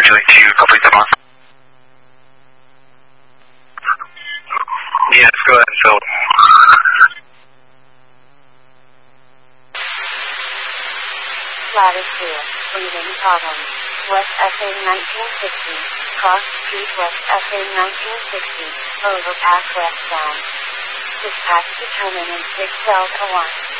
would you like to complete the bond? Yes, go ahead, Phil. Latitude, breathing problems. West SA 1960, cross street West SA 1960, overpass westbound. Dispatch determinant 6 Delta 1.